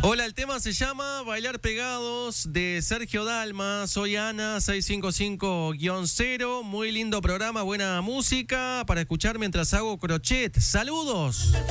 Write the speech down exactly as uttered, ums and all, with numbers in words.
Hola, el tema se llama Bailar Pegados de Sergio Dalma. Soy Ana, seiscientos cincuenta y cinco guión cero. Muy lindo programa, buena música para escuchar mientras hago crochet. ¡Saludos!